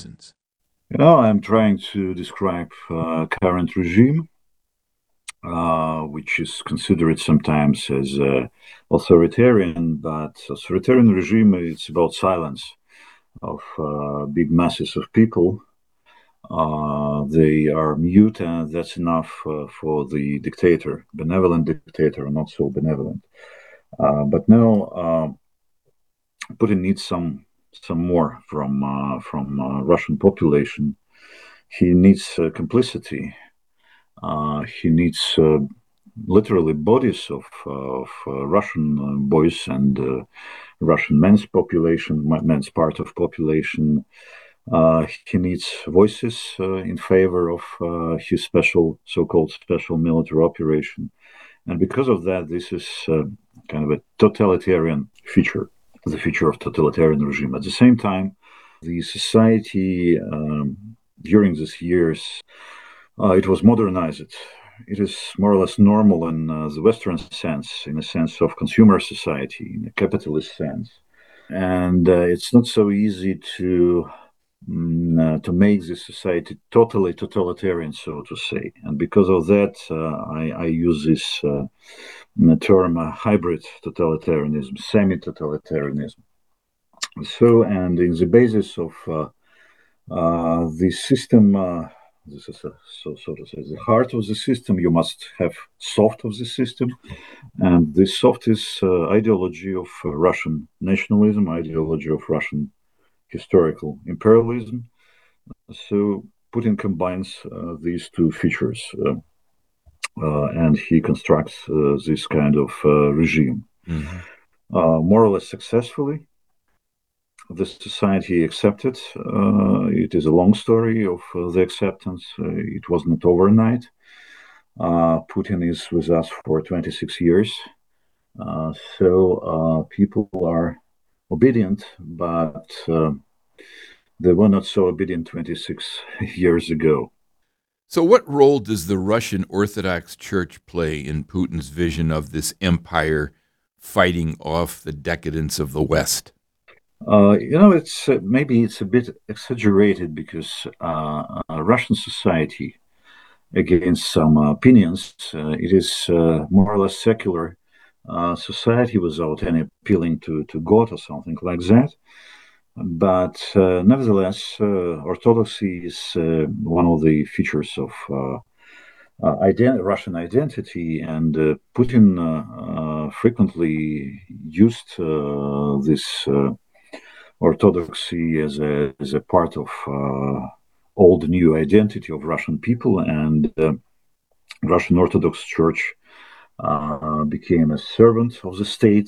citizens? I'm trying to describe current regime, which is considered sometimes as authoritarian, but authoritarian regime it's about silence of big masses of people. They are mute, and that's enough for the dictator, benevolent dictator, not so benevolent. But now Putin needs some more from Russian population. He needs complicity. He needs literally bodies of Russian boys and Russian men's part of population. He needs voices in favor of his so-called special military operation, and because of that, this is kind of a totalitarian feature, the feature of totalitarian regime. At the same time, the society during these years it was modernized. It is more or less normal in the Western sense, in a sense of consumer society, in a capitalist sense. And it's not so easy to make this society totally totalitarian, so to say. And because of that, I use this term hybrid totalitarianism, semi-totalitarianism. So, and in the basis of the system, this is so to say, the heart of the system. You must have soft of the system, and this soft is ideology of Russian nationalism, ideology of Russian historical imperialism. So Putin combines these two features, and he constructs this kind of regime, more or less successfully. The society accepted. It is a long story of the acceptance. It was not overnight. Putin is with us for 26 years. So people are obedient, but they were not so obedient 26 years ago. So, what role does the Russian Orthodox Church play in Putin's vision of this empire fighting off the decadence of the West? It's maybe it's a bit exaggerated because Russian society, against some opinions, it is more or less secular society without any appealing to God or something like that. But nevertheless, Orthodoxy is one of the features of Russian identity, and Putin frequently used this Orthodoxy as a part of old new identity of Russian people, and Russian Orthodox Church became a servant of the state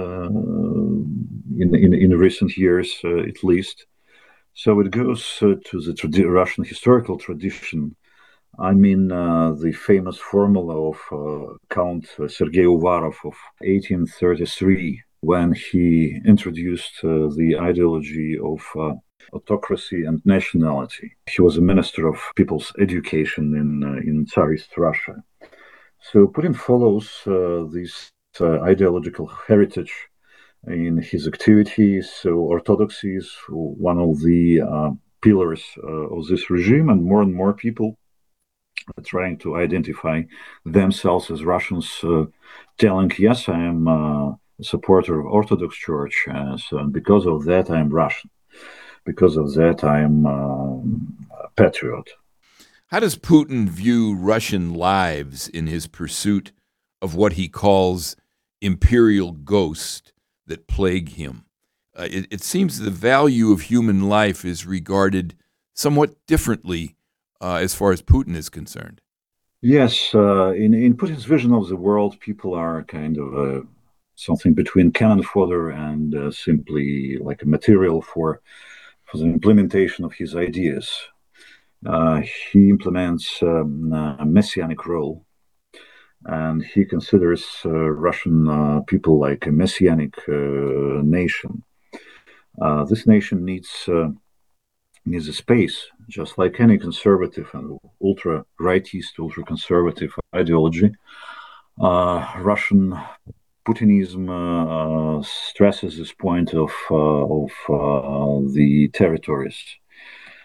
in recent years, at least. So it goes to the Russian historical tradition. I mean, the famous formula of Count Sergei Uvarov of 1833, when he introduced the ideology of autocracy and nationality. He was a minister of people's education in Tsarist Russia. So Putin follows this ideological heritage in his activities. So orthodoxy is one of the pillars of this regime, and more people are trying to identify themselves as Russians, telling, "Yes, I am a supporter of Orthodox Church, so and because of that, I am Russian. Because of that, I am a patriot." How does Putin view Russian lives in his pursuit of what he calls imperial ghosts that plague him? It seems the value of human life is regarded somewhat differently as far as Putin is concerned. Yes, in Putin's vision of the world, people are kind of something between cannon fodder and simply like a material for the implementation of his ideas. He implements a messianic role, and he considers Russian people like a messianic nation. This nation needs a space, just like any conservative and ultra rightist, ultra conservative ideology. Russian Putinism stresses this point of the territories.